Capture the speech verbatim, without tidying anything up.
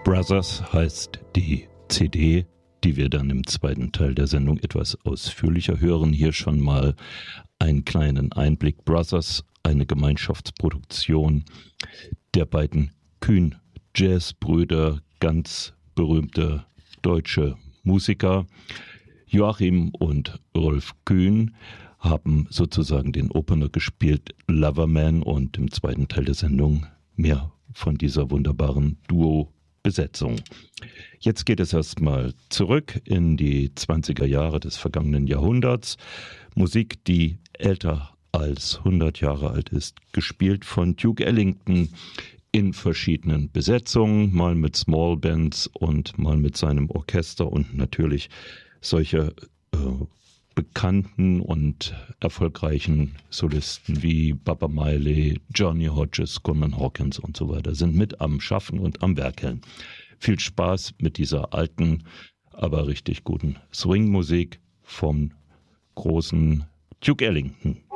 Brothers heißt die C D, die wir dann im zweiten Teil der Sendung etwas ausführlicher hören. Hier schon mal einen kleinen Einblick. Brothers, eine Gemeinschaftsproduktion der beiden Kühn-Jazz-Brüder, ganz berühmte deutsche Musiker. Joachim und Rolf Kühn haben sozusagen den Opener gespielt, Loverman, und im zweiten Teil der Sendung mehr von dieser wunderbaren Duo-Besetzung. Jetzt geht es erstmal zurück in die zwanziger Jahre des vergangenen Jahrhunderts. Musik, die älter als hundert Jahre alt ist, gespielt von Duke Ellington in verschiedenen Besetzungen, mal mit Small Bands und mal mit seinem Orchester und natürlich solche äh, bekannten und erfolgreichen Solisten wie Baba Miley, Johnny Hodges, Coleman Hawkins und so weiter sind mit am Schaffen und am Werkeln. Viel Spaß mit dieser alten, aber richtig guten Swing-Musik vom großen Duke Ellington.